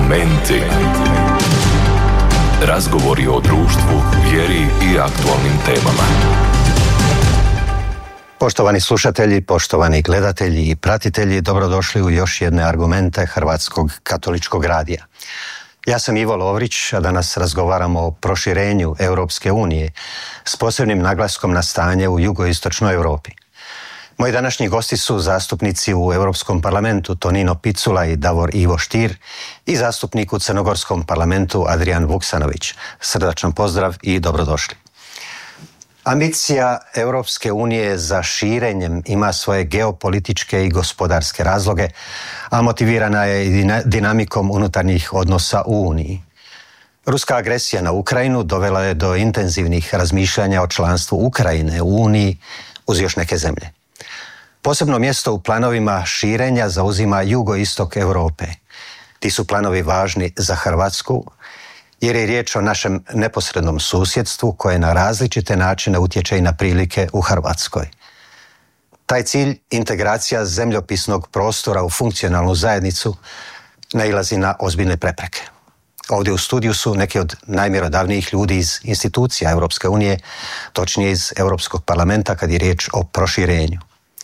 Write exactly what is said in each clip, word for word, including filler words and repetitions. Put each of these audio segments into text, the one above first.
Argumenti. Razgovori o društvu, vjeri i aktualnim temama. Poštovani slušatelji, poštovani gledatelji i pratitelji, dobrodošli u još jedne Argumente Hrvatskog katoličkog radija. Ja sam Ivo Lovrić, a danas razgovaramo o proširenju Europske unije s posebnim naglaskom na stanje u jugoistočnoj Europi. Moji današnji gosti su zastupnici u Europskom parlamentu Tonino Picula i Davor Ivo Stier i zastupnik u Crnogorskom parlamentu Adrian Vuksanović. Srdačan pozdrav i dobrodošli. Ambicija Europske unije za širenjem ima svoje geopolitičke i gospodarske razloge, a motivirana je i dinamikom unutarnjih odnosa u Uniji. Ruska agresija na Ukrajinu dovela je do intenzivnih razmišljanja o članstvu Ukrajine u Uniji uz još neke zemlje. Posebno mjesto u planovima širenja zauzima jugoistok Europe. Ti su planovi važni za Hrvatsku, jer je riječ o našem neposrednom susjedstvu koje na različite načine utječe i na prilike u Hrvatskoj. Taj cilj, integracija zemljopisnog prostora u funkcionalnu zajednicu, nailazi na ozbiljne prepreke. Ovdje u studiju su neki od najmjerodavnijih ljudi iz institucija Europske unije, točnije iz Europskog parlamenta kad je riječ o proširenju.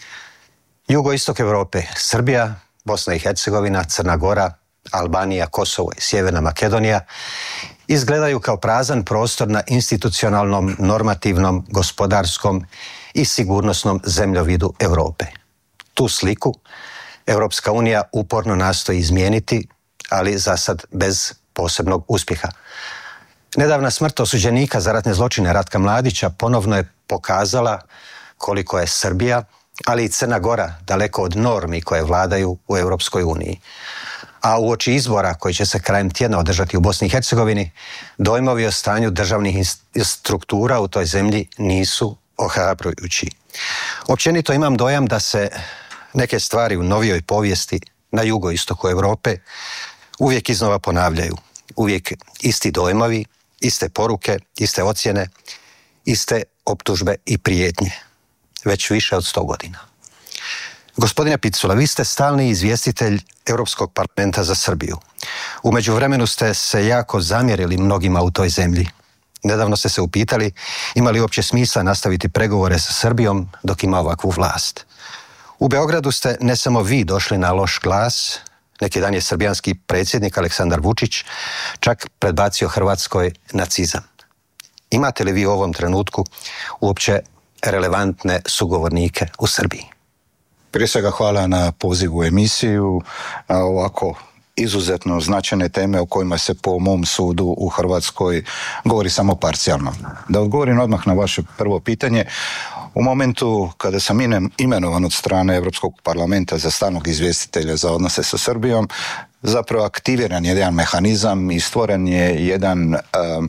Jugoistok Europe, Srbija, Bosna i Hercegovina, Crna Gora, Albanija, Kosovo i Sjeverna Makedonija izgledaju kao prazan prostor na institucionalnom, normativnom, gospodarskom i sigurnosnom zemljovidu Europe. Tu sliku Europska unija uporno nastoji izmijeniti, ali za sad bez posebnog uspjeha. Nedavna smrt osuđenika za ratne zločine Ratka Mladića ponovno je pokazala koliko je Srbija, ali i Crna Gora daleko od normi koje vladaju u Europskoj uniji. A uoči izbora koji će se krajem tjedna održati u Bosni i Hercegovini, dojmovi o stanju državnih struktura u toj zemlji nisu ohrabrujući. Općenito imam dojam da se neke stvari u novijoj povijesti na jugoistoku Europe uvijek iznova ponavljaju. Uvijek isti dojmovi, iste poruke, iste ocjene, iste optužbe i prijetnje. Već više od sto godina. Gospodine Picula, vi ste stalni izvjestitelj Europskog parlamenta za Srbiju. U međuvremenu ste se jako zamjerili mnogima u toj zemlji. Nedavno ste se upitali ima li uopće smisla nastaviti pregovore sa Srbijom dok ima ovakvu vlast. U Beogradu ste ne samo vi došli na loš glas, neki dan je srbijanski predsjednik Aleksandar Vučić čak predbacio Hrvatskoj nacizam. Imate li vi u ovom trenutku uopće relevantne sugovornike u Srbiji? Prije svega hvala na pozivu u emisiju, na ovako izuzetno značajne teme o kojima se po mom sudu u Hrvatskoj govori samo parcijalno. Da odgovorim odmah na vaše prvo pitanje, u momentu kada sam imenovan od strane Europskog parlamenta za stalnog izvjestitelja za odnose sa Srbijom, zapravo aktiviran je jedan mehanizam i stvoren je jedan um,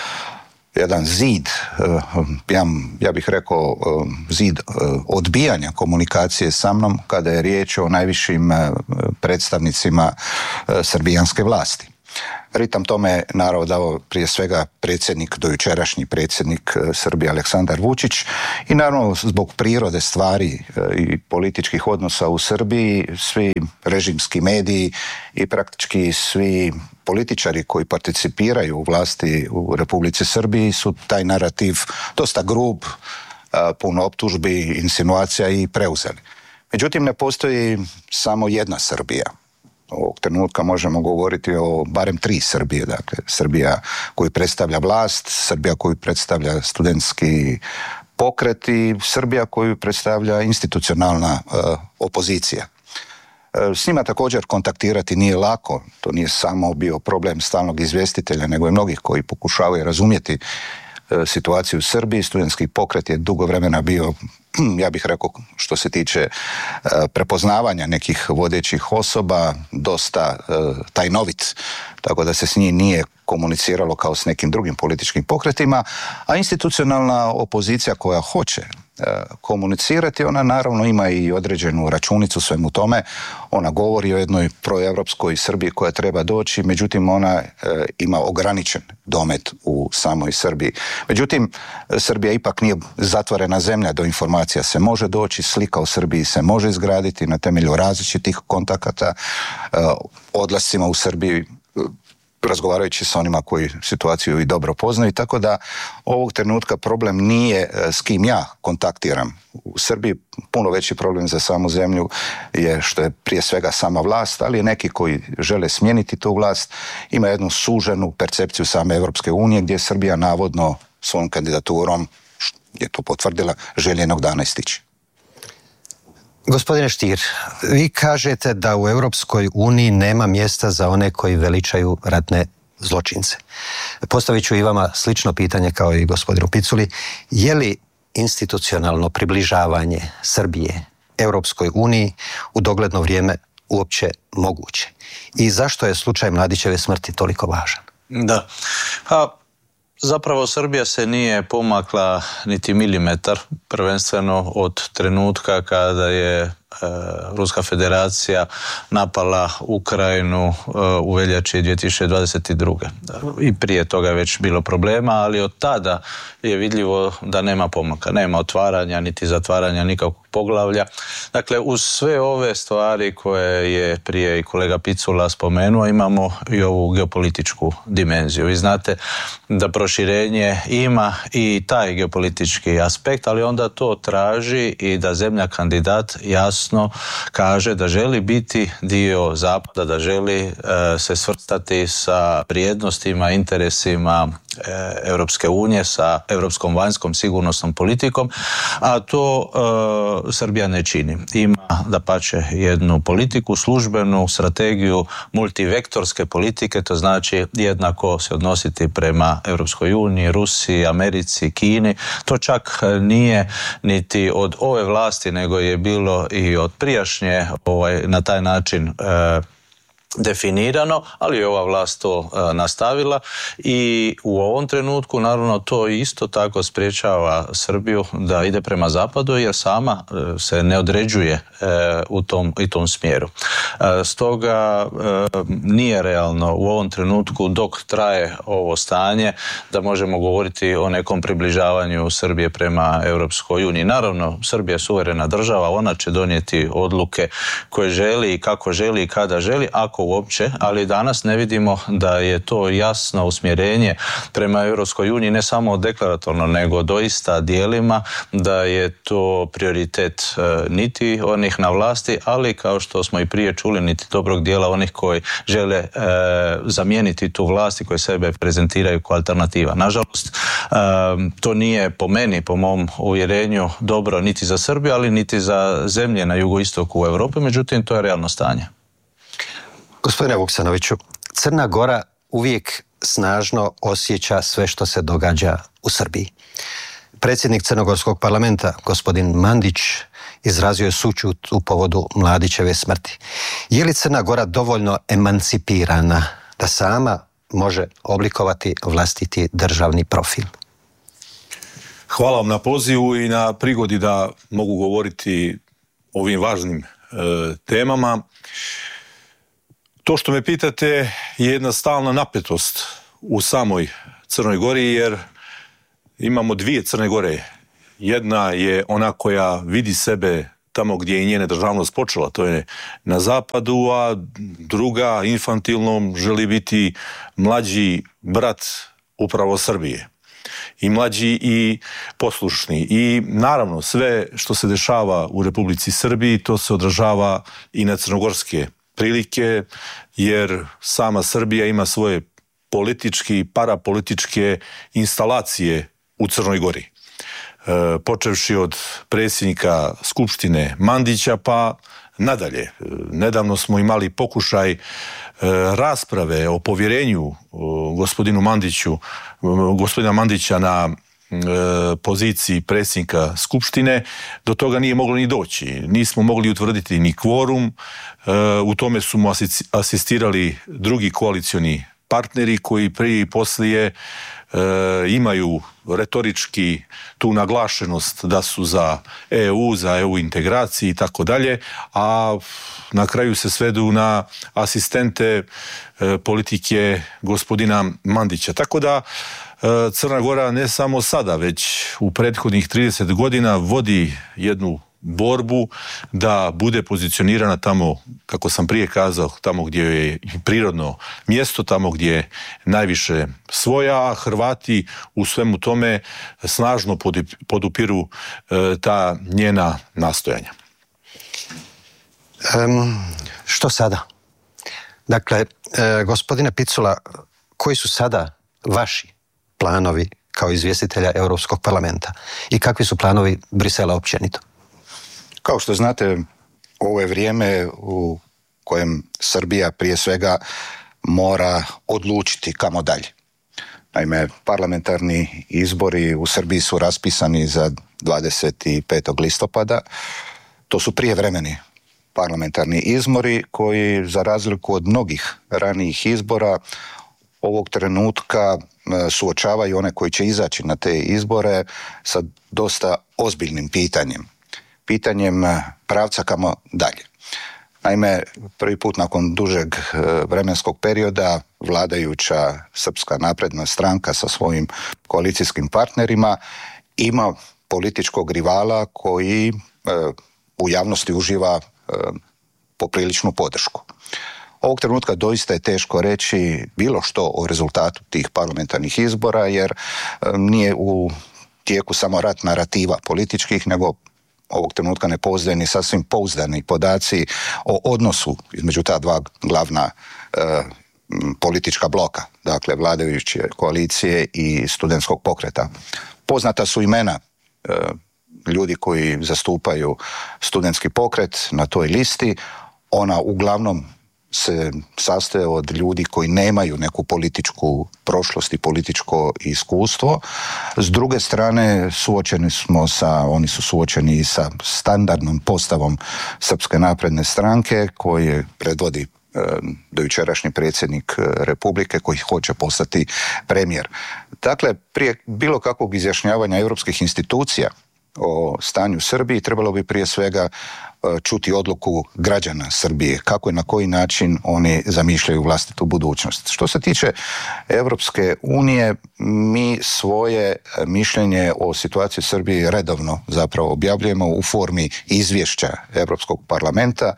jedan zid, ja, ja bih rekao zid odbijanja komunikacije sa mnom kada je riječ o najvišim predstavnicima srbijanske vlasti. Ritam tome naravno dao prije svega predsjednik, dojučerašnji predsjednik Srbije Aleksandar Vučić i naravno zbog prirode stvari i političkih odnosa u Srbiji, svi režimski mediji i praktički svi političari koji participiraju u vlasti u Republici Srbiji su taj narativ dosta grub, puno optužbi, insinuacija i preuzeli. Međutim, ne postoji samo jedna Srbija. Ovog trenutka možemo govoriti o barem tri Srbije, dakle Srbija koju predstavlja vlast, Srbija koju predstavlja studentski pokret i Srbija koju predstavlja institucionalna uh, opozicija. Uh, s njima također kontaktirati nije lako, to nije samo bio problem stalnog izvjestitelja, nego i mnogih koji pokušavaju razumjeti uh, situaciju u Srbiji. Studentski pokret je dugo vremena bio, ja bih rekao, što se tiče uh, prepoznavanja nekih vodećih osoba, dosta uh, tajnovit, tako da se s njim nije komuniciralo kao s nekim drugim političkim pokretima, a institucionalna opozicija koja hoće uh, komunicirati, ona naravno ima i određenu računicu svemu tome. Ona govori o jednoj proevropskoj Srbiji koja treba doći, međutim ona uh, ima ograničen domet u samoj Srbiji. Međutim, Srbija ipak nije zatvorena zemlja, do informacija se može doći, slika o Srbiji se može izgraditi na temelju različitih kontakata, uh, odlascima u Srbiji razgovarajući sa onima koji situaciju i dobro poznaju, tako da ovog trenutka problem nije s kim ja kontaktiram. U Srbiji puno veći problem za samu zemlju je što je prije svega sama vlast, ali neki koji žele smijeniti tu vlast ima jednu suženu percepciju same Europske unije gdje Srbija navodno svojom kandidaturom, je to potvrdila, želi jednog dana istići. Gospodine Stier, vi kažete da u Europskoj uniji nema mjesta za one koji veličaju ratne zločince. Postavit ću i vama slično pitanje kao i gospodinu Piculi. Je li institucionalno približavanje Srbije Europskoj uniji u dogledno vrijeme uopće moguće? I zašto je slučaj Mladićeve smrti toliko važan? Da, pa zapravo Srbija se nije pomakla niti milimetar, prvenstveno od trenutka kada je e, Ruska federacija napala Ukrajinu e, u veljači dvije tisuće dvadeset druge. I prije toga je već bilo problema, ali od tada je vidljivo da nema pomaka, nema otvaranja niti zatvaranja nikakvog poglavlja. Dakle, uz sve ove stvari koje je prije i kolega Picula spomenuo, imamo i ovu geopolitičku dimenziju. Vi znate da proširenje ima i taj geopolitički aspekt, ali onda to traži i da zemlja kandidat jasno kaže da želi biti dio Zapada, da želi e, se svrstati sa vrijednostima, interesima e, Europske unije, sa europskom vanjskom sigurnosnom politikom, a to e, Srbija ne čini. Ima dapače jednu politiku, službenu strategiju multivektorske politike, to znači jednako se odnositi prema Europskoj uniji, Rusiji, Americi, Kini. To čak nije niti od ove vlasti, nego je bilo i od prijašnje ovaj, na taj način e, definirano, ali je ova vlast to e, nastavila i u ovom trenutku naravno to isto tako sprječava Srbiju da ide prema zapadu jer sama e, se ne određuje e, u tom, i tom smjeru. E, stoga e, nije realno u ovom trenutku dok traje ovo stanje da možemo govoriti o nekom približavanju Srbije prema Europskoj uniji. Naravno, Srbija je suverena država, ona će donijeti odluke koje želi i kako želi i kada želi, ako uopće, ali danas ne vidimo da je to jasno usmjerenje prema Europskoj uniji, ne samo deklaratorno, nego doista dijelima da je to prioritet e, niti onih na vlasti, ali kao što smo i prije čuli, niti dobrog dijela onih koji žele e, zamijeniti tu vlast i koji sebe prezentiraju kao alternativa. Nažalost, e, to nije po meni, po mom uvjerenju, dobro niti za Srbiju, ali niti za zemlje na jugoistoku Europe, međutim to je realno stanje. Gospodine Vuksanoviću, Crna Gora uvijek snažno osjeća sve što se događa u Srbiji. Predsjednik Crnogorskog parlamenta, gospodin Mandić, izrazio je sućut u povodu Mladićeve smrti. Je li Crna Gora dovoljno emancipirana da sama može oblikovati vlastiti državni profil? Hvala vam na pozivu i na prigodi da mogu govoriti o ovim važnim e, temama. To što me pitate je jedna stalna napetost u samoj Crnoj Gori jer imamo dvije Crne Gore. Jedna je ona koja vidi sebe tamo gdje je njena državnost počela, to je na zapadu, a druga infantilno želi biti mlađi brat upravo Srbije. I mlađi i poslušni. I naravno sve što se dešava u Republici Srbiji to se odražava i na crnogorske prilike, jer sama Srbija ima svoje političke i parapolitičke instalacije u Crnoj Gori. E, počevši od predsjednika Skupštine Mandića pa nadalje. E, nedavno smo imali pokušaj e, rasprave o povjerenju o gospodinu Mandiću, gospodina Mandića na poziciji predsjednika Skupštine, do toga nije moglo ni doći. Nismo mogli utvrditi ni kvorum, u tome su mu asistirali drugi koalicioni partneri koji prije i poslije imaju retorički tu naglašenost da su za E U, za E U integraciji i tako dalje, a na kraju se svedu na asistente politike gospodina Mandića. Tako da Crna Gora ne samo sada, već u prethodnih trideset godina vodi jednu borbu da bude pozicionirana tamo, kako sam prije kazao, tamo gdje je prirodno mjesto, tamo gdje je najviše svoja, a Hrvati u svemu tome snažno podupiru ta njena nastojanja. Um, što sada? Dakle, e, gospodine Picula, koji su sada vaši planovi kao izvjestitelja Europskog parlamenta i kakvi su planovi Brisela općenito? Kao što znate, ovo je vrijeme u kojem Srbija prije svega mora odlučiti kamo dalje. Naime, parlamentarni izbori u Srbiji su raspisani za dvadeset petog listopada. To su prijevremeni parlamentarni izbori koji, za razliku od mnogih ranijih izbora, ovog trenutka suočavaju one koji će izaći na te izbore sa dosta ozbiljnim pitanjem. Pitanjem pravca kamo dalje. Naime, prvi put nakon dužeg vremenskog perioda vladajuća Srpska napredna stranka sa svojim koalicijskim partnerima ima političkog rivala koji e, u javnosti uživa e, popriličnu podršku. Ovog trenutka doista je teško reći bilo što o rezultatu tih parlamentarnih izbora, jer e, nije u tijeku samo rat narativa političkih, nego ovog trenutka ne postoje ni sasvim pouzdani podaci o odnosu između ta dva glavna e, politička bloka, dakle vladajuće koalicije i studentskog pokreta. Poznata su imena e, ljudi koji zastupaju studentski pokret na toj listi. Ona uglavnom se sastoje od ljudi koji nemaju neku političku prošlost i političko iskustvo. S druge strane, suočeni smo sa, oni su suočeni i sa standardnom postavom Srpske napredne stranke koje predvodi e, dojučerašnji predsjednik Republike koji hoće postati premijer. Dakle, prije bilo kakvog izjašnjavanja europskih institucija o stanju u Srbiji trebalo bi prije svega čuti odluku građana Srbije, kako i na koji način oni zamišljaju vlastitu budućnost. Što se tiče Europske unije, mi svoje mišljenje o situaciji u Srbiji redovno zapravo objavljujemo u formi izvješća Europskog parlamenta.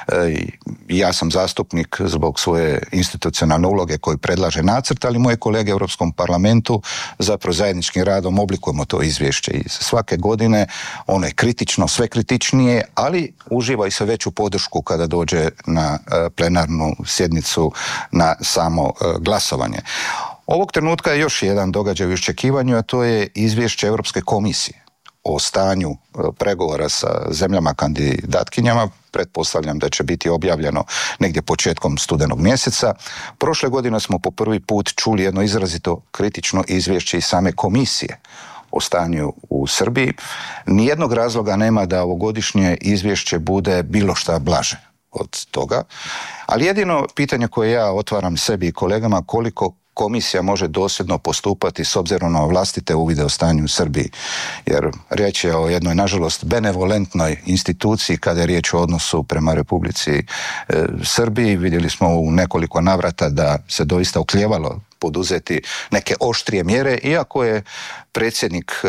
Ja sam zastupnik zbog svoje institucionalne uloge koji predlaže nacrt, ali moje kolege u Europskom parlamentu zapravo zajedničkim radom oblikujemo to izvješće i svake godine ono je kritično, sve kritičnije, ali uživa i sve veću podršku kada dođe na plenarnu sjednicu na samo glasovanje. Ovog trenutka je još jedan događaj u iščekivanju, a to je izvješće Europske komisije o stanju pregovora sa zemljama kandidatkinjama. Pretpostavljam da će biti objavljeno negdje početkom studenog mjeseca. Prošle godine smo po prvi put čuli jedno izrazito kritično izvješće iz same komisije o stanju u Srbiji. Nijednog razloga nema da ovogodišnje izvješće bude bilo šta blaže od toga, ali jedino pitanje koje ja otvaram sebi i kolegama, koliko komisija može dosljedno postupati s obzirom na vlastite uvide o stanju u Srbiji. Jer riječ je o jednoj, nažalost, benevolentnoj instituciji kada je riječ o odnosu prema Republici e, Srbiji. Vidjeli smo u nekoliko navrata da se doista oklijevalo poduzeti neke oštrije mjere, iako je predsjednik e,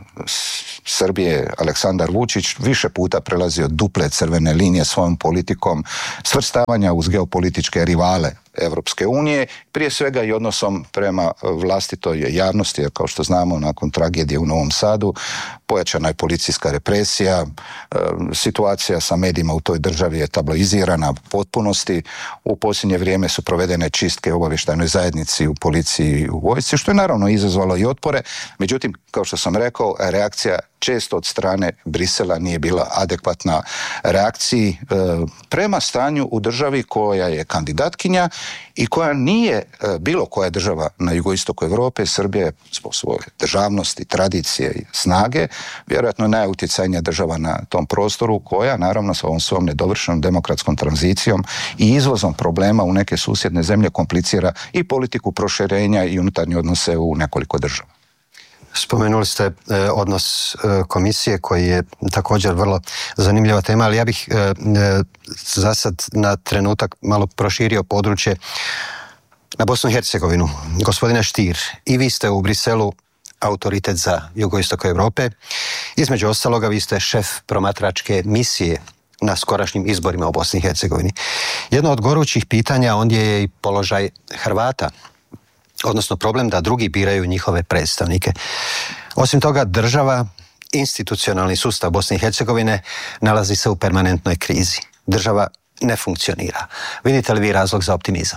Srbije Aleksandar Vučić više puta prelazio duple crvene linije svojom politikom svrstavanja uz geopolitičke rivale Europske unije, prije svega i odnosom prema vlastitoj javnosti, jer kao što znamo nakon tragedije u Novom Sadu pojačana je policijska represija, situacija sa medijima u toj državi je tabloizirana u potpunosti, u posljednje vrijeme su provedene čistke u obavještajnoj zajednici, u policiji i u vojsci, što je naravno izazvalo i otpore, međutim, kao što sam rekao, reakcija često od strane Brisela nije bila adekvatna reakciji e, prema stanju u državi koja je kandidatkinja i koja nije e, bilo koja država na jugoistoku Europe. Srbija je zbog svoje državnosti, tradicije i snage vjerojatno najutjecajnija država na tom prostoru, koja naravno sa ovom svom nedovršenom demokratskom tranzicijom i izvozom problema u neke susjedne zemlje komplicira i politiku proširenja i unutarnje odnose u nekoliko država. Spomenuli ste e, odnos e, komisije koji je također vrlo zanimljiva tema, ali ja bih e, e, za sad na trenutak malo proširio područje na Bosnu i Hercegovinu. Gospodine Stier, i vi ste u Briselu autoritet za jugoistok Europe. Između ostaloga, vi ste šef promatračke misije na skorašnjim izborima u Bosni i Hercegovini. Jedno od gorućih pitanja ondje je i položaj Hrvata, odnosno problem da drugi biraju njihove predstavnike. Osim toga, država, institucionalni sustav Bosne i Hercegovine nalazi se u permanentnoj krizi. Država ne funkcionira. Vidite li vi razlog za optimizam?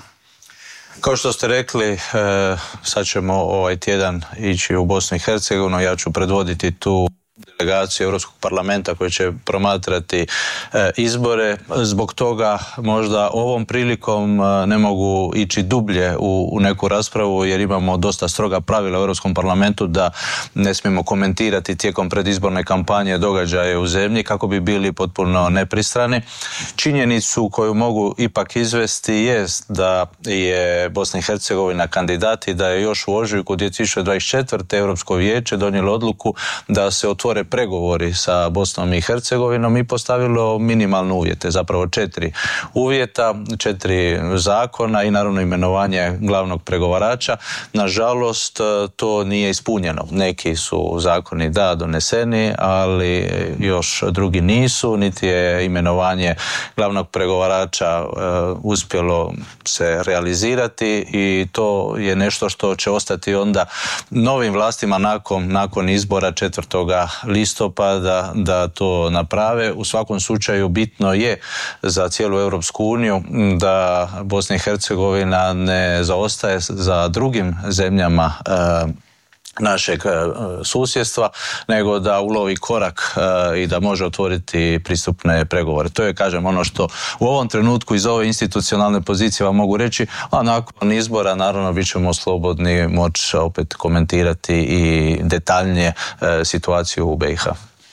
Kao što ste rekli, e, sad ćemo ovaj tjedan ići u Bosnu i Hercegovinu. Ja ću predvoditi tu delegaciju Europskog parlamenta koji će promatrati e, izbore. Zbog toga možda ovom prilikom e, ne mogu ići dublje u, u neku raspravu jer imamo dosta stroga pravila u Europskom parlamentu da ne smijemo komentirati tijekom predizborne kampanje događaje u zemlji kako bi bili potpuno nepristrani. Činjenicu koju mogu ipak izvesti jest da je Bosna i Hercegovina kandidat i da je još u ožujku dvije tisuće dvadeset četvrte. Europsko vijeće donijelo odluku da se otvore pregovori sa Bosnom i Hercegovinom i postavilo minimalne uvjete, zapravo četiri uvjeta, četiri zakona i naravno imenovanje glavnog pregovarača. Nažalost, to nije ispunjeno. Neki su zakoni da doneseni, ali još drugi nisu, niti je imenovanje glavnog pregovarača uh, uspjelo se realizirati i to je nešto što će ostati onda novim vlastima nakon, nakon izbora četvrtoga listopada da to naprave. U svakom slučaju bitno je za cijelu Europsku uniju da Bosna i Hercegovina ne zaostaje za drugim zemljama e, našeg susjedstva, nego da ulovi korak i da može otvoriti pristupne pregovore. To je, kažem, ono što u ovom trenutku iz ove institucionalne pozicije vam mogu reći, a nakon izbora naravno bit ćemo slobodni moći opet komentirati i detaljnije situaciju u B i H.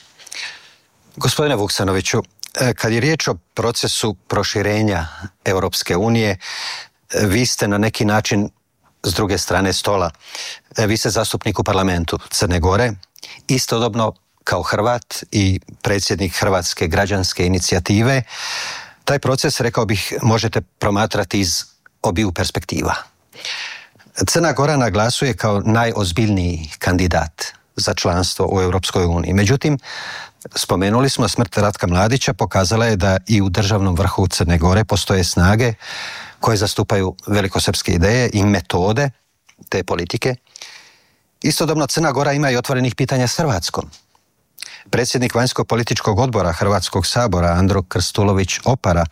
Gospodine Vuksanoviću, kad je riječ o procesu proširenja Europske unije, vi ste na neki način s druge strane stola. Vi ste zastupnik u parlamentu Crne Gore, istodobno kao Hrvat i predsjednik Hrvatske građanske inicijative. Taj proces, rekao bih, možete promatrati iz obiju perspektiva. Crna Gora naglasuje kao najozbiljniji kandidat za članstvo u Europskoj uniji. Međutim, spomenuli smo, smrt Ratka Mladića pokazala je da i u državnom vrhu Crne Gore postoje snage koje zastupaju velikosrpske ideje i metode te politike. Istodobno Crna Gora ima i otvorenih pitanja s Hrvatskom. Predsjednik vanjsko-političkog odbora Hrvatskog sabora Andro Krstulović Opara,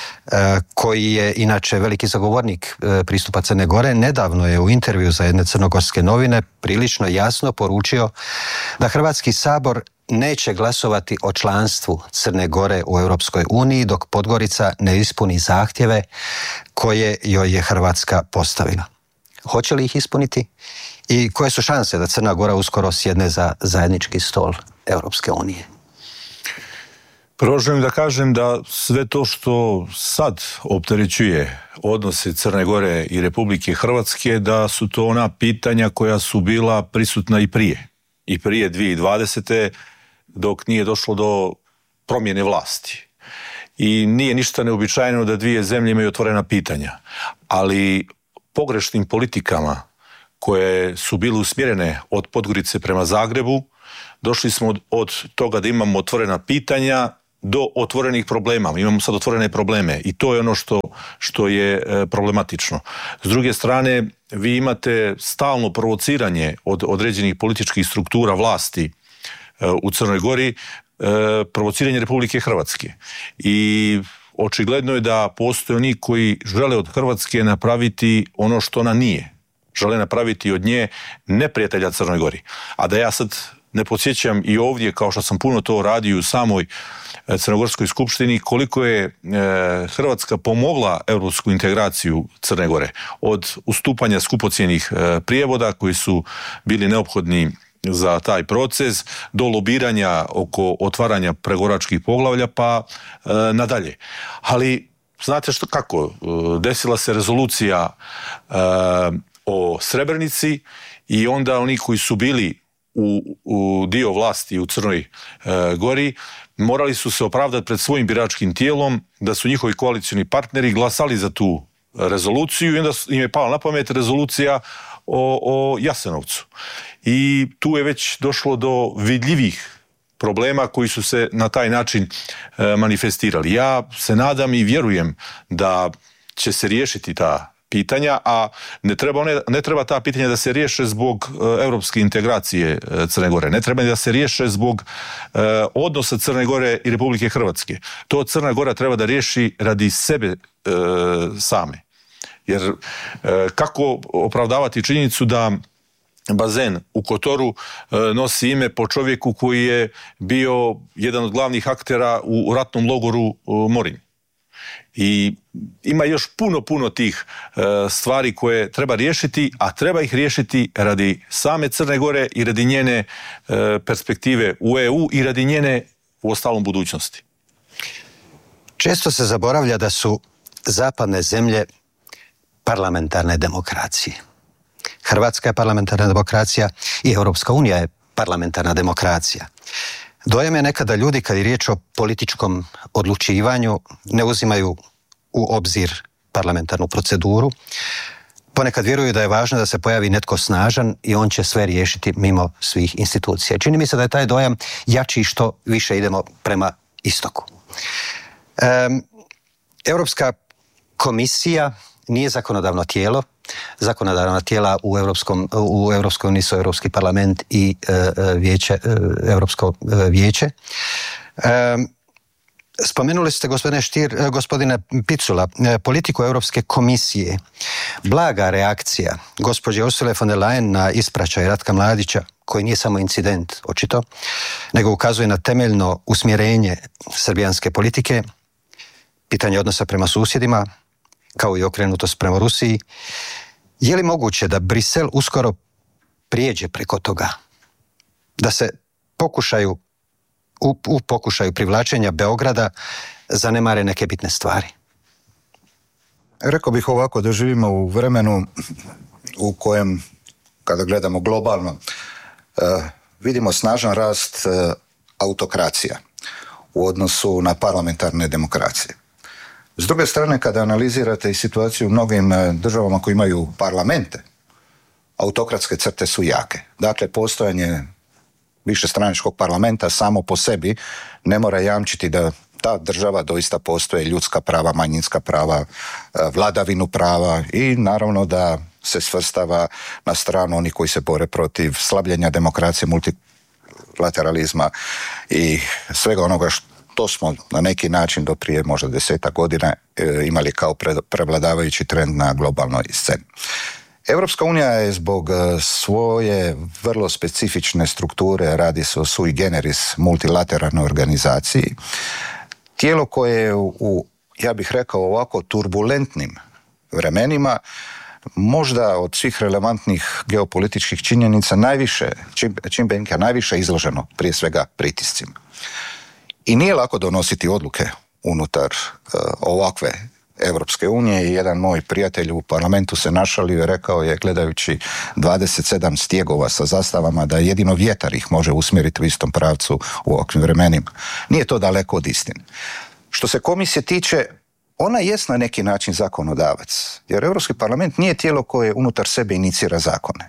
koji je inače veliki zagovornik pristupa Crne Gore, nedavno je u intervju za jedne crnogorske novine prilično jasno poručio da Hrvatski sabor neće glasovati o članstvu Crne Gore u Europskoj uniji dok Podgorica ne ispuni zahtjeve koje joj je Hrvatska postavila. Hoće li ih ispuniti i koje su šanse da Crna Gora uskoro sjedne za zajednički stol Europske unije? Prvo želim da kažem da sve to što sad opterećuje odnose Crne Gore i Republike Hrvatske, da su to ona pitanja koja su bila prisutna i prije. I prije dvije tisuće dvadesete dok nije došlo do promjene vlasti. I nije ništa neobičajeno da dvije zemlje imaju otvorena pitanja. Ali pogrešnim politikama koje su bile usmjerene od Podgorice prema Zagrebu, došli smo od, od toga da imamo otvorena pitanja do otvorenih problema. Imamo sad otvorene probleme i to je ono što, što je e, problematično. S druge strane, vi imate stalno provociranje od određenih političkih struktura vlasti e, u Crnoj Gori, e, provociranje Republike Hrvatske. I očigledno je da postoje oni koji žele od Hrvatske napraviti ono što ona nije. Žele napraviti od nje neprijatelja Crnoj Gori. A da ja sad ne podsjećam i ovdje, kao što sam puno to radio u samoj Crnogorskoj skupštini, koliko je e, Hrvatska pomogla europsku integraciju Crne Gore. Od ustupanja skupocjenih e, prijevoda koji su bili neophodni za taj proces, do lobiranja oko otvaranja pregovaračkih poglavlja, pa e, nadalje. Ali, znate što kako? E, desila se rezolucija e, o Srebrenici i onda oni koji su bili u, u dio vlasti u Crnoj e, Gori morali su se opravdati pred svojim biračkim tijelom da su njihovi koalicioni partneri glasali za tu rezoluciju i onda im je pala na pamet rezolucija o, o Jasenovcu. I tu je već došlo do vidljivih problema koji su se na taj način e, manifestirali. Ja se nadam i vjerujem da će se riješiti ta pitanja, a ne treba, one, ne treba ta pitanja da se riješe zbog e, europske integracije e, Crne Gore. Ne treba da se riješe zbog e, odnosa Crne Gore i Republike Hrvatske. To Crna Gora treba da riješi radi sebe e, same. Jer e, kako opravdavati činjenicu da bazen u Kotoru e, nosi ime po čovjeku koji je bio jedan od glavnih aktera u ratnom logoru e, Morinj. I ima još puno, puno tih e, stvari koje treba riješiti, a treba ih riješiti radi same Crne Gore i radi njene e, perspektive u E U i radi njene u ostalom budućnosti. Često se zaboravlja da su zapadne zemlje parlamentarne demokracije. Hrvatska je parlamentarna demokracija i Europska unija je parlamentarna demokracija. Dojam je nekada ljudi, kad je riječ o političkom odlučivanju, ne uzimaju u obzir parlamentarnu proceduru. Ponekad vjeruju da je važno da se pojavi netko snažan i on će sve riješiti mimo svih institucija. Čini mi se da je taj dojam jači što više idemo prema istoku. Um, Europska komisija nije zakonodavno tijelo. Zakonodavna tijela u Europskom, u Europskoj uniji su Europski parlament i e, vijeće, e, Europsko e, vijeće. E, spomenuli ste, gospodine Stier, e, gospodine Picula, e, politiku Europske komisije. Blaga reakcija gospođe Ursule von der Leyen na ispraćaj Ratka Mladića, koji nije samo incident, očito, nego ukazuje na temeljno usmjerenje srbijanske politike, pitanje odnosa prema susjedima, kao i okrenutost prema Rusiji. Je li moguće da Brisel uskoro prijeđe preko toga? Da se pokušaju, u, u pokušaju privlačenja Beograda zanemare neke bitne stvari? Rekao bih ovako, da živimo u vremenu u kojem, kada gledamo globalno, uh, vidimo snažan rast uh, autokracija u odnosu na parlamentarne demokracije. S druge strane, kada analizirate i situaciju u mnogim državama koji imaju parlamente, autokratske crte su jake. Dakle, postojanje višestranačkog parlamenta samo po sebi ne mora jamčiti da ta država doista postoje ljudska prava, manjinska prava, vladavinu prava i naravno da se svrstava na stranu onih koji se bore protiv slabljenja demokracije, multilateralizma i svega onoga što to smo na neki način do prije možda desetak godina e, imali kao pre, prevladavajući trend na globalnoj sceni. Europska unija je zbog svoje vrlo specifične strukture, radi se o sui generis multilateralnoj organizaciji, tijelo koje je u, u, ja bih rekao ovako, turbulentnim vremenima, možda od svih relevantnih geopolitičkih činjenica najviše, čim, čimbenika najviše izloženo prije svega pritiscima. I nije lako donositi odluke unutar uh, ovakve Europske unije i jedan moj prijatelj u parlamentu se našalio i rekao je, gledajući dvadeset sedam stjegova sa zastavama, da jedino vjetar ih može usmjeriti u istom pravcu u ovakvim vremenima. Nije to daleko od istine. Što se komisije tiče, ona jest na neki način zakonodavac, jer Europski parlament nije tijelo koje unutar sebe inicira zakone,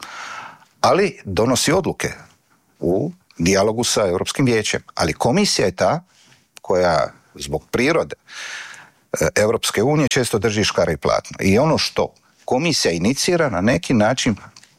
ali donosi odluke u dijalogu sa Europskim vijećem. Ali komisija je ta koja zbog prirode Europske unije često drži škare i platno. I ono što komisija inicira na neki način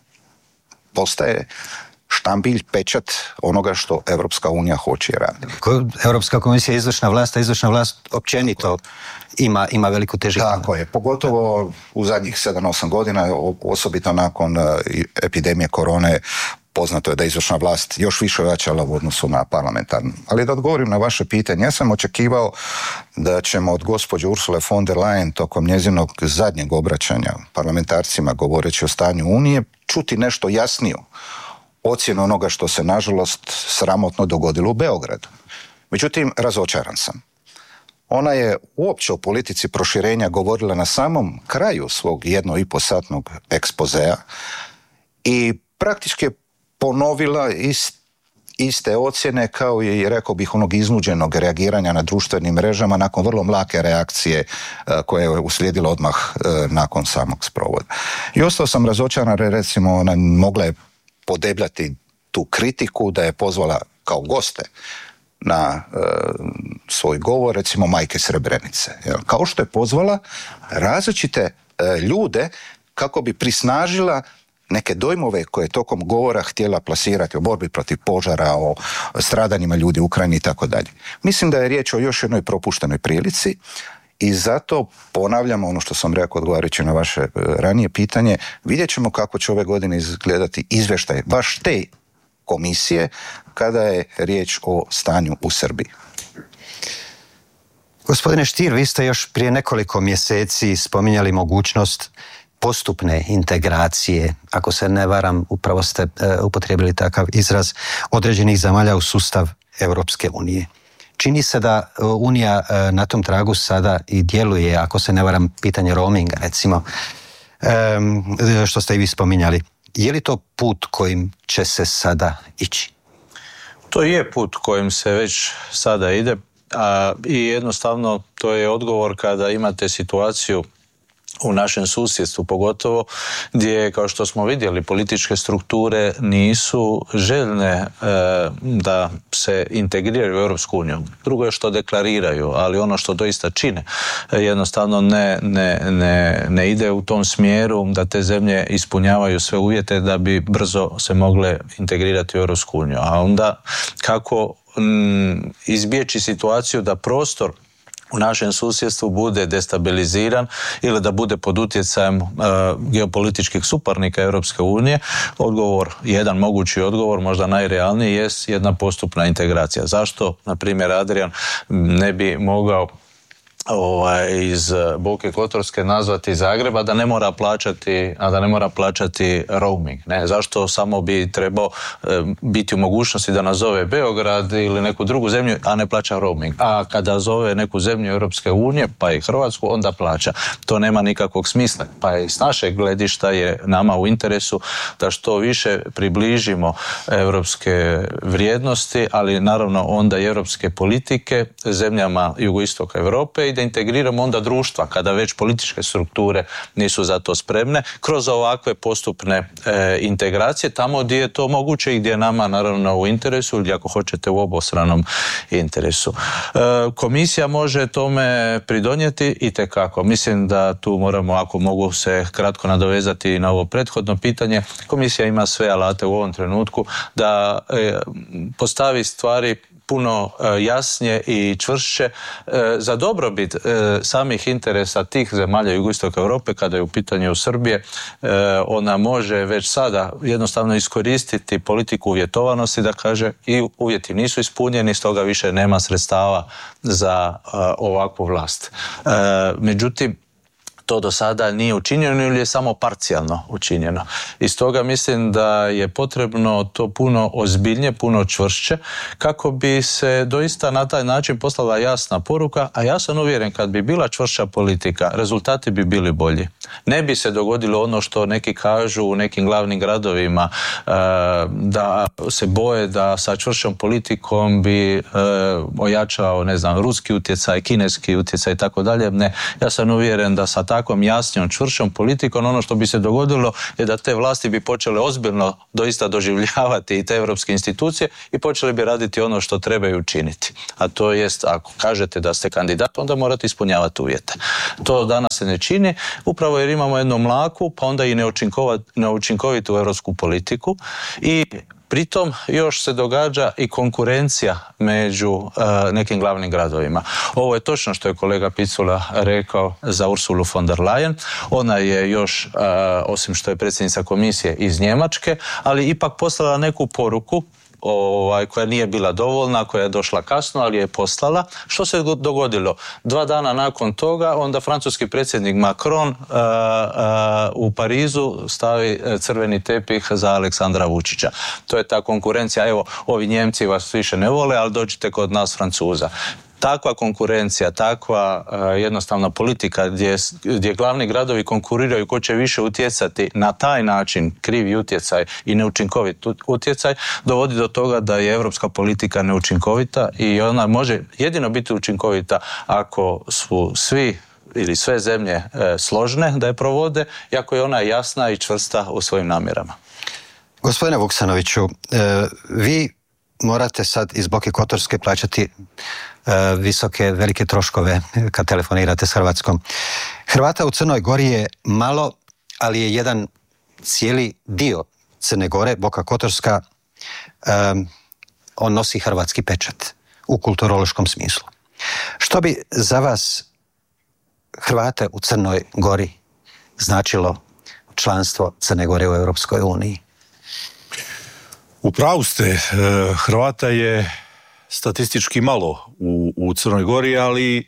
postaje štambilj, pečat onoga što Europska unija hoće raditi. Europska komisija je izvršna vlast, a izvršna vlast općenito ima, ima veliku težinu. Tako je. Pogotovo u zadnjih sedam osam godina, osobito nakon epidemije korone, poznato je da je izvršna vlast još više ojačala u odnosu na parlamentarnu. Ali da odgovorim na vaše pitanje, ja sam očekivao da ćemo od gospođe Ursule von der Leyen tokom njezinog zadnjeg obraćanja parlamentarcima govoreći o stanju Unije čuti nešto jasniju ocjenu onoga što se nažalost sramotno dogodilo u Beogradu. Međutim, razočaran sam. Ona je uopće o politici proširenja govorila na samom kraju svog jedno i po satnog ekspozea i praktički je ponovila ist, iste ocjene kao i, rekao bih, onog iznuđenog reagiranja na društvenim mrežama nakon vrlo mlake reakcije koja je uslijedila odmah nakon samog sprovoda. I ostao sam razočaran, recimo ona mogla je podebljati tu kritiku da je pozvala kao goste na e, svoj govor, recimo majke Srebrenice. Jel? Kao što je pozvala različite e, ljude kako bi prisnažila neke dojmove koje je tokom govora htjela plasirati o borbi protiv požara, o stradanjima ljudi u Ukrajini i tako dalje. Mislim da je riječ o još jednoj propuštenoj prilici i zato ponavljamo ono što sam rekao odgovarajući na vaše ranije pitanje, vidjet ćemo kako će ove godine izgledati izvještaj baš te komisije kada je riječ o stanju u Srbiji. Gospodine Stier, vi ste još prije nekoliko mjeseci spominjali mogućnost postupne integracije, ako se ne varam, upravo ste uh, upotrijebili takav izraz, određenih zemalja u sustav Europske unije. Čini se da Unija uh, na tom tragu sada i djeluje, ako se ne varam, pitanje roaminga, recimo, um, što ste i vi spominjali. Je li to put kojim će se sada ići? To je put kojim se već sada ide, a, i jednostavno to je odgovor kada imate situaciju u našem susjedstvu pogotovo, gdje, kao što smo vidjeli, političke strukture nisu željne e, da se integriraju u Europsku uniju. Drugo je što deklariraju, ali ono što doista čine jednostavno ne, ne, ne, ne ide u tom smjeru da te zemlje ispunjavaju sve uvjete da bi brzo se mogle integrirati u Europsku uniju. A onda kako m, izbjeći situaciju da prostor u našem susjedstvu bude destabiliziran ili da bude pod utjecajem uh, geopolitičkih suparnika Europske unije, odgovor, jedan mogući odgovor, možda najrealniji, jest jedna postupna integracija. Zašto, na primjer, Adrian ne bi mogao Ovaj, iz Boke Kotorske nazvati Zagreba da ne mora plaćati, a da ne mora plaćati roaming. Ne? Zašto samo bi trebao e, biti u mogućnosti da nazove Beograd ili neku drugu zemlju, a ne plaća roaming. A kada zove neku zemlju Europske unije, pa i Hrvatsku, onda plaća. To nema nikakvog smisla. Pa i s našeg gledišta je nama u interesu da što više približimo europske vrijednosti, ali naravno onda i europske politike zemljama jugoistoka Europe i da integriramo onda društva kada već političke strukture nisu za to spremne kroz ovakve postupne e, integracije tamo gdje je to moguće i gdje je nama naravno u interesu ili ako hoćete u obostranom interesu. E, komisija može tome pridonijeti itekako. Mislim da tu moramo, ako mogu se kratko nadovezati na ovo prethodno pitanje, komisija ima sve alate u ovom trenutku da e, postavi stvari puno jasnije i čvršće za dobrobit samih interesa tih zemalja jugoistoka Europe. Kada je u pitanju Srbije, ona može već sada jednostavno iskoristiti politiku uvjetovanosti da kaže i uvjeti nisu ispunjeni, stoga više nema sredstava za ovakvu vlast. Međutim, to do sada nije učinjeno ili je samo parcijalno učinjeno. I stoga mislim da je potrebno to puno ozbiljnije, puno čvršće, kako bi se doista na taj način poslala jasna poruka, a ja sam uvjeren kad bi bila čvršća politika, rezultati bi bili bolji. Ne bi se dogodilo ono što neki kažu u nekim glavnim gradovima, da se boje da sa čvršćom politikom bi ojačao, ne znam, ruski utjecaj, kineski utjecaj i tako dalje. Ne, ja sam uvjeren da sa takvom jasnijom, čvršćom politikom ono što bi se dogodilo je da te vlasti bi počele ozbiljno doista doživljavati i te europske institucije i počeli bi raditi ono što trebaju učiniti. A to jest, ako kažete da ste kandidat, onda morate ispunjavati uvjete. To danas se ne čini, upravo jer imamo jednu mlaku, pa onda i neučinkovitu europsku politiku i pritom još se događa i konkurencija među uh, nekim glavnim gradovima. Ovo je točno što je kolega Picula rekao za Ursulu von der Leyen. Ona je još, uh, osim što je predsjednica komisije, iz Njemačke, ali ipak poslala neku poruku Ovaj, koja nije bila dovoljna, koja je došla kasno, ali je poslala. Što se dogodilo? Dva dana nakon toga onda francuski predsjednik Macron uh, uh, u Parizu stavi crveni tepih za Aleksandra Vučića. To je ta konkurencija. Evo, ovi Njemci vas više ne vole, ali dođite kod nas Francuza. takva konkurencija, takva uh, jednostavna politika gdje, gdje glavni gradovi konkuriraju ko će više utjecati na taj način, krivi utjecaj i neučinkovit utjecaj, dovodi do toga da je europska politika neučinkovita i ona može jedino biti učinkovita ako su svi ili sve zemlje e, složne da je provode i ako je ona jasna i čvrsta u svojim namjerama. Gospodine Vuksanoviću, e, vi morate sad iz Boke Kotorske plaćati e, visoke, velike troškove kad telefonirate s Hrvatskom. Hrvata u Crnoj Gori je malo, ali je jedan cijeli dio Crne Gore, Boka Kotorska, e, on nosi hrvatski pečat u kulturološkom smislu. Što bi za vas Hrvate u Crnoj Gori značilo članstvo Crne Gore u Europskoj uniji? U pravu ste, Hrvata je statistički malo u, u Crnoj Gori, ali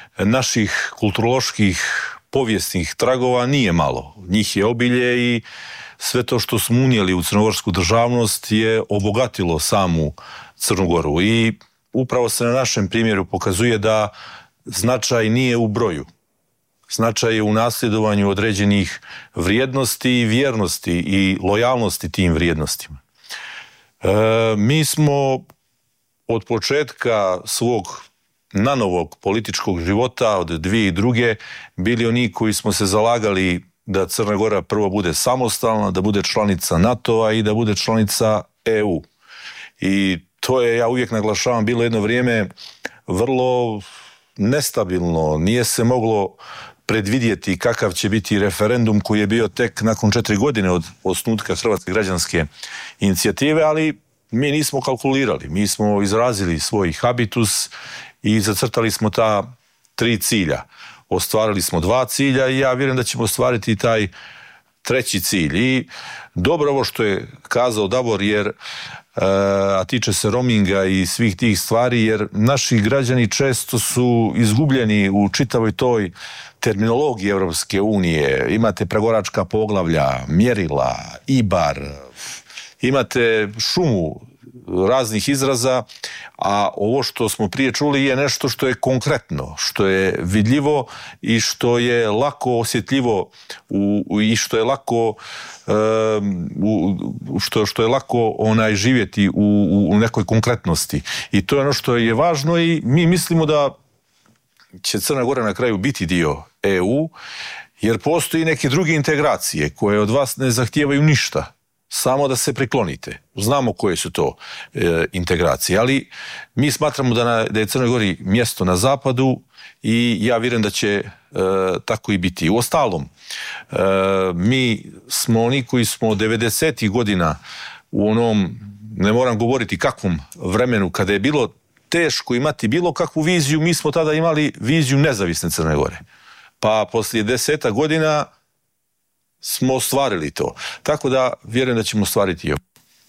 naših kulturoloških povijesnih tragova nije malo. Njih je obilje i sve to što smo unijeli u crnogorsku državnost je obogatilo samu Crnu Goru. I upravo se na našem primjeru pokazuje da značaj nije u broju. Značaj je u nasljedovanju određenih vrijednosti i vjernosti i lojalnosti tim vrijednostima. E, mi smo od početka svog nanovog političkog života od dvije i druge bili oni koji smo se zalagali da Crna Gora prvo bude samostalna, da bude članica NATO-a i da bude članica E U. I to je, ja uvijek naglašavam, bilo jedno vrijeme vrlo nestabilno, nije se moglo predvidjeti kakav će biti referendum koji je bio tek nakon četiri godine od osnutka Hrvatske građanske inicijative, ali mi nismo kalkulirali, mi smo izrazili svoj habitus i zacrtali smo ta tri cilja. Ostvarili smo dva cilja i ja vjerujem da ćemo ostvariti taj treći cilj. I dobro ovo što je kazao Davor, jer a tiče se roaminga i svih tih stvari, jer naši građani često su izgubljeni u čitavoj toj terminologiji Europske unije. Imate pregoračka poglavlja, mjerila, I B A R, imate šumu raznih izraza, a ovo što smo prije čuli je nešto što je konkretno, što je vidljivo i što je lako osjetljivo u, i što je lako um, u, što, što je lako onaj živjeti u, u nekoj konkretnosti. I to je ono što je važno i mi mislimo da će Crna Gora na kraju biti dio E U, jer postoji neke druge integracije koje od vas ne zahtijevaju ništa, samo da se priklonite. Znamo koje su to e, integracije, ali mi smatramo da, na, da je Crnoj Gori mjesto na zapadu i ja vjerujem da će e, tako i biti. Uostalom, e, mi smo oni koji smo devedesetih godina u onom, ne moram govoriti kakvom vremenu, kada je bilo teško imati bilo kakvu viziju, mi smo tada imali viziju nezavisne Crne Gore. Pa poslije deseta godina smo ostvarili to. Tako da vjerujem da ćemo ostvariti i ovo.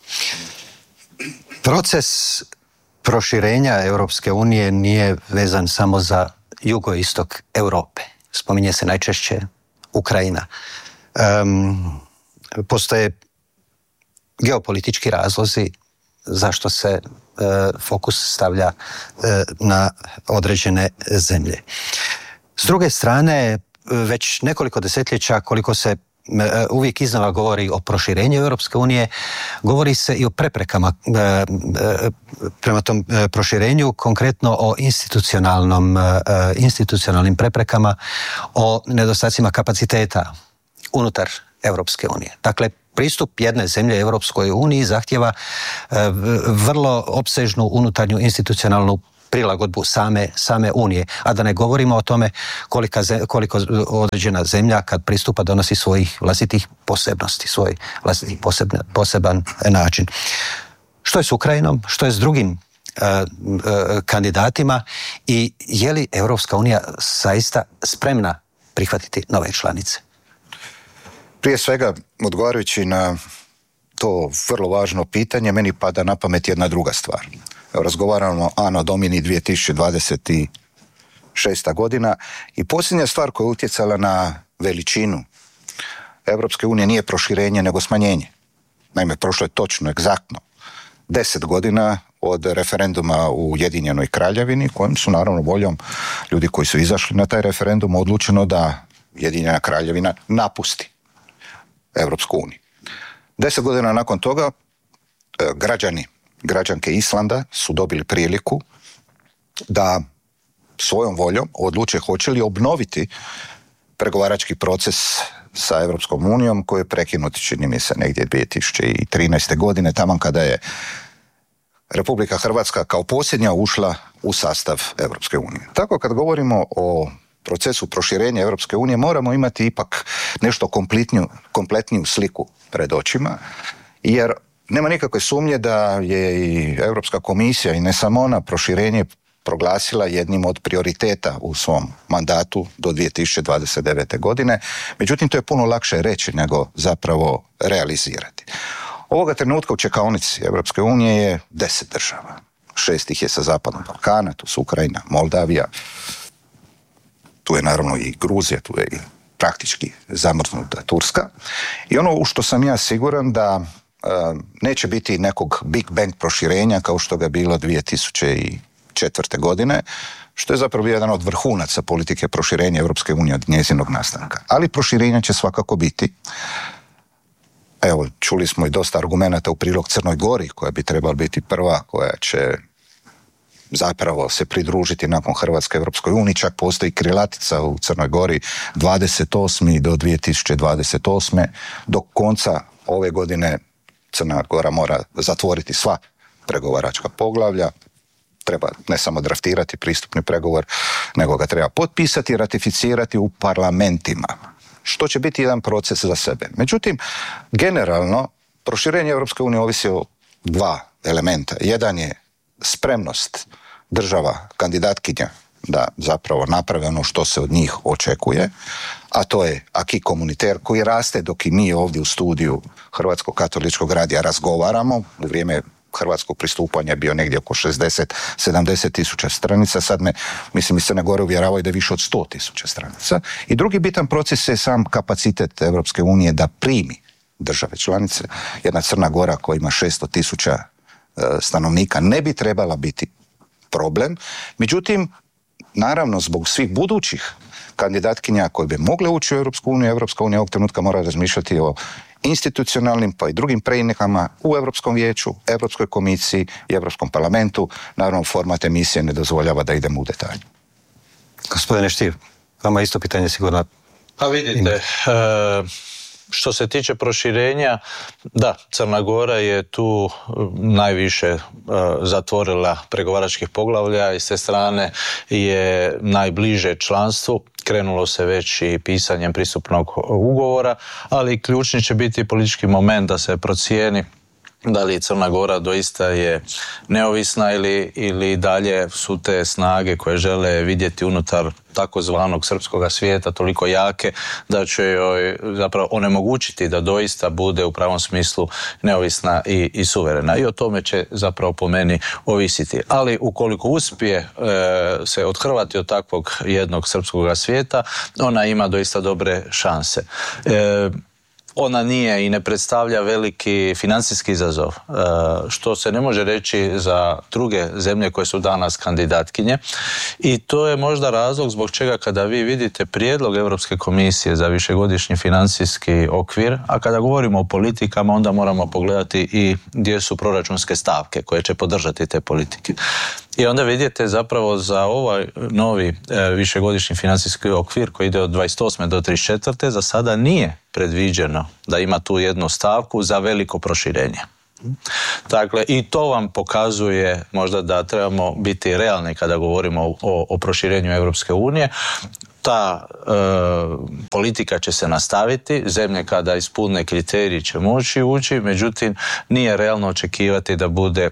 Proces proširenja Europske unije nije vezan samo za jugoistok Europe. Spominje se najčešće Ukrajina. Um, postoje geopolitički razlozi zašto se e, fokus stavlja e, na određene zemlje. S druge strane, već nekoliko desetljeća koliko se uvijek iznova govori o proširenju Europske unije, govori se i o preprekama prema tom proširenju, konkretno o institucionalnom, institucionalnim preprekama, o nedostacima kapaciteta unutar Europske unije. Dakle, pristup jedne zemlje Europskoj uniji zahtjeva vrlo opsežnu unutarnju institucionalnu prilagodbu same, same Unije, a da ne govorimo o tome kolika, koliko određena zemlja kad pristupa donosi svojih vlastitih posebnosti, svoj vlastiti posebn, poseban način. Što je s Ukrajinom, što je s drugim uh, uh, kandidatima i je li Europska unija zaista spremna prihvatiti nove članice? Prije svega, odgovarajući na to vrlo važno pitanje, meni pada na pamet jedna druga stvar. Razgovaramo Anno Domini dvije tisuće dvadeset šesta godina i posljednja stvar koja je utjecala na veličinu Europske unije nije proširenje nego smanjenje. Naime, prošlo je točno, egzaktno deset godina od referenduma u Ujedinjenoj Kraljevini, kojim su naravno voljom ljudi koji su izašli na taj referendum odlučeno da Ujedinjena Kraljevina napusti Europsku uniju. Deset godina nakon toga građani, građanke Islanda su dobili priliku da svojom voljom odluče hoće li obnoviti pregovarački proces sa Europskom unijom koji je prekinut, čini mi se, negdje dvije tisuće trinaeste. godine, taman kada je Republika Hrvatska kao posljednja ušla u sastav Europske unije. Tako kad govorimo o procesu proširenja Europske unije moramo imati ipak nešto kompletniju, kompletniju sliku pred očima, jer nema nikakve sumnje da je i Europska komisija i ne samo ona proširenje proglasila jednim od prioriteta u svom mandatu do dvije tisuće dvadeset devete. godine. Međutim, to je puno lakše reći nego zapravo realizirati. Ovoga trenutka u čekaonici Europske unije je deset država. Šest ih je sa zapadnog Balkana, tu su Ukrajina, Moldavija, tu je naravno i Gruzija, tu je i praktički zamrznuta Turska. I ono u što sam ja siguran da uh, neće biti nekog Big Bang proširenja kao što ga je bilo dvije tisuće četvrte. godine, što je zapravo jedan od vrhunaca politike proširenja Europske unije od njezinog nastanka. Ali proširenja će svakako biti. Evo, čuli smo i dosta argumenata u prilog Crnoj Gori, koja bi trebala biti prva, koja će zapravo se pridružiti nakon Hrvatske Europskoj uniji. Čak postoji krilatica u Crnoj Gori dvadeset osme do dvije tisuće dvadeset osme. Do konca ove godine Crna Gora mora zatvoriti sva pregovaračka poglavlja. Treba ne samo draftirati pristupni pregovor, nego ga treba potpisati i ratificirati u parlamentima, što će biti jedan proces za sebe. Međutim, generalno, proširenje Europske unije ovisi o dva elementa. Jedan je spremnost država kandidatkinja da zapravo naprave ono što se od njih očekuje, a to je acquis communautaire koji raste dok i mi ovdje u studiju Hrvatskog katoličkog radija razgovaramo. U vrijeme hrvatskog pristupanja je bio negdje oko šezdeset do sedamdeset tisuća stranica, sad me, mislim, iz Crne Gore uvjeravaju da je više od sto tisuća stranica. I drugi bitan proces je sam kapacitet Europske unije da primi države članice. Jedna Crna Gora koja ima šesto tisuća stanovnika ne bi trebala biti problem. Međutim, naravno, zbog svih budućih kandidatkinja koje bi mogle ući u Europsku uniju, Europska unija ovog trenutka mora razmišljati o institucionalnim pa i drugim preinakama u Europskom vijeću, Europskoj komisiji i Europskom parlamentu. Naravno, format emisije ne dozvoljava da idemo u detalje. Gospodine Stier, vama isto pitanje sigurno. Pa vidite, e, što se tiče proširenja, da, Crna Gora je tu najviše e, zatvorila pregovaračkih poglavlja i s te strane je najbliže članstvu. Krenulo se već i pisanjem pristupnog ugovora, ali ključni će biti politički moment da se procijeni da li Crna Gora doista je neovisna ili, ili dalje su te snage koje žele vidjeti unutar takozvanog srpskog svijeta toliko jake da će joj zapravo onemogućiti da doista bude u pravom smislu neovisna i, i suverena. I o tome će zapravo po meni ovisiti. Ali ukoliko uspije e, se odhrvati od takvog jednog srpskog svijeta, ona ima doista dobre šanse. E, Ona nije i ne predstavlja veliki financijski izazov, što se ne može reći za druge zemlje koje su danas kandidatkinje. I to je možda razlog zbog čega kada vi vidite prijedlog Europske komisije za višegodišnji financijski okvir, a kada govorimo o politikama, onda moramo pogledati i gdje su proračunske stavke koje će podržati te politike. I onda vidite zapravo za ovaj novi e, višegodišnji financijski okvir koji ide od dvadeset osme do trideset četvrte za sada nije predviđeno da ima tu jednu stavku za veliko proširenje. Dakle, i to vam pokazuje možda da trebamo biti realni kada govorimo o, o proširenju Europske unije. Ta e, politika će se nastaviti, zemlje kada ispune kriteriji će moći ući, međutim nije realno očekivati da bude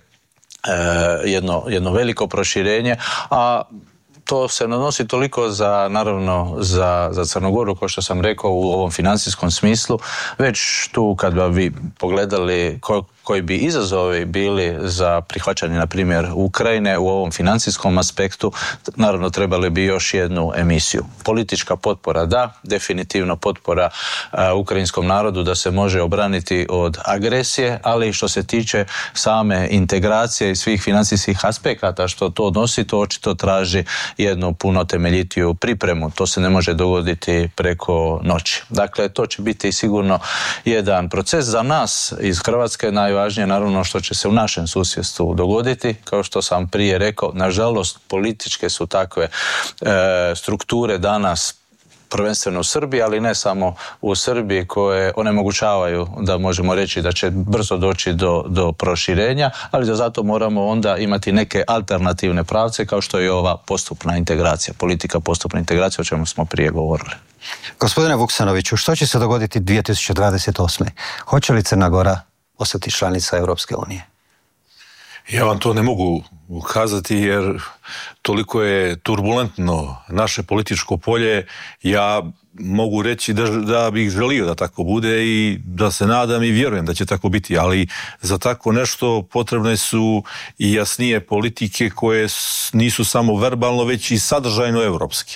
Jedno, jedno veliko proširenje, a to se nanosi toliko za, naravno, za, za Crnu Goru, kao što sam rekao, u ovom financijskom smislu, već tu kad bi vi pogledali koji bi izazovi bili za prihvaćanje, na primjer, Ukrajine u ovom financijskom aspektu, naravno trebali bi još jednu emisiju. Politička potpora da, definitivno potpora uh, ukrajinskom narodu da se može obraniti od agresije, ali što se tiče same integracije i svih financijskih aspekata što to nosi, to očito traži jednu puno temeljitiju pripremu. To se ne može dogoditi preko noći. Dakle, to će biti sigurno jedan proces za nas iz Hrvatske. Najvažnije naravno što će se u našem susjedstvu dogoditi. Kao što sam prije rekao, nažalost političke su takve e, strukture danas prvenstveno u Srbiji, ali ne samo u Srbiji, koje onemogućavaju da možemo reći da će brzo doći do, do proširenja, ali da zato moramo onda imati neke alternativne pravce kao što je ova postupna integracija, politika postupne integracije o čemu smo prije govorili. Gospodine Vuksanoviću, što će se dogoditi dvije tisuće dvadeset osme? Hoće li Crna Gora ostati članica Europske unije? Ja vam to ne mogu ukazati jer toliko je turbulentno naše političko polje. Ja mogu reći da, da bih želio da tako bude i da se nadam i vjerujem da će tako biti, ali za tako nešto potrebne su i jasnije politike koje nisu samo verbalno, već i sadržajno evropske.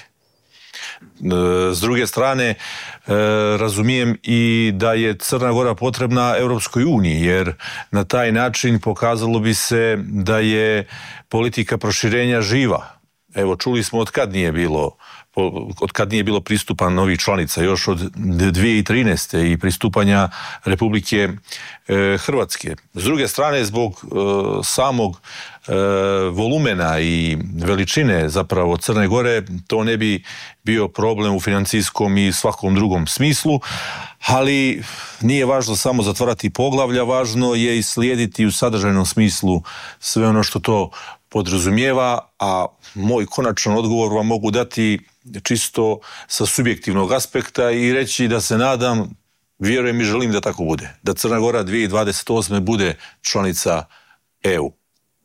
S druge strane, razumijem i da je Crna Gora potrebna Europskoj uniji, jer na taj način pokazalo bi se da je politika proširenja živa. Evo, čuli smo od kad nije bilo od kad nije bilo pristupa novih članica, još od dvije tisuće trinaeste i pristupanja Republike e, Hrvatske. S druge strane, zbog e, samog e, volumena i veličine zapravo Crne Gore, to ne bi bio problem u financijskom i svakom drugom smislu, ali nije važno samo zatvarati poglavlja, važno je i slijediti u sadržajnom smislu sve ono što to podrazumijeva, a moj konačan odgovor vam mogu dati čisto sa subjektivnog aspekta i reći da se nadam, vjerujem i želim da tako bude. Da Crna Gora dvije tisuće dvadeset osme bude članica E U.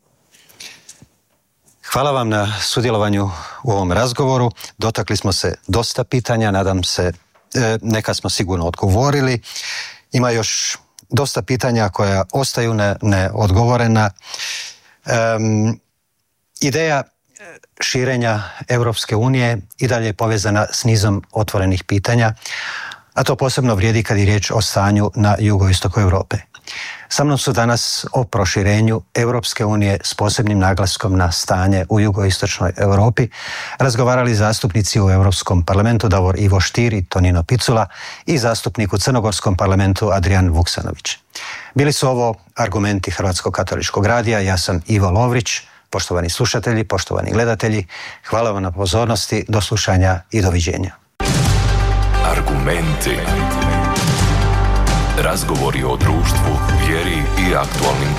Hvala vam na sudjelovanju u ovom razgovoru. Dotakli smo se dosta pitanja, nadam se neka smo sigurno odgovorili. Ima još dosta pitanja koja ostaju neodgovorena. Um, ideja širenja Europske unije i dalje je povezana s nizom otvorenih pitanja, a to posebno vrijedi kad je riječ o stanju na jugoistoku Europe. Sa mnom su danas o proširenju Europske unije s posebnim naglaskom na stanje u jugoistočnoj Europi razgovarali zastupnici u Europskom parlamentu Davor Ivo Stier i Tonino Picula i zastupnik u Crnogorskom parlamentu Adrian Vuksanović. Bili su ovo argumenti Hrvatskog katoličkog radija, ja sam Ivo Lovrić. Poštovani slušatelji, poštovani gledatelji, hvala vam na pozornosti, do slušanja i doviđenja. Argumenti. Razgovori o društvu, vjeri i aktualnim